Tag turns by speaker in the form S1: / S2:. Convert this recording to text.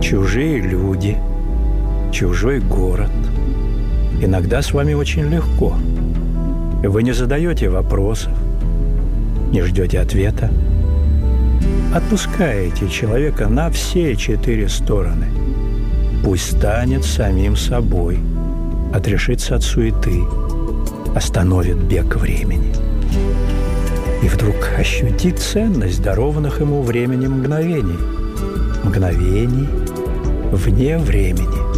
S1: чужие люди, чужой город. Иногда с вами очень легко. Вы не задаете вопросов, не ждете ответа. Отпускаете человека на все 4 стороны. Пусть станет самим собой, отрешится от суеты, остановит бег времени. И вдруг ощутит ценность дарованных ему временем мгновений. Мгновений вне времени.